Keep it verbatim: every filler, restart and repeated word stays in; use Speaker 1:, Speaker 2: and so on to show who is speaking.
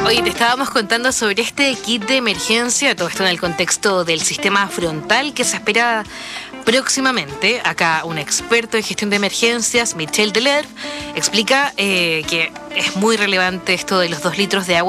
Speaker 1: Oye, te estábamos contando sobre este kit de emergencia, todo esto en el contexto del sistema frontal que se espera próximamente. Acá un experto en gestión de emergencias, Michel Delerve, explica eh, que es muy relevante esto de los dos litros de agua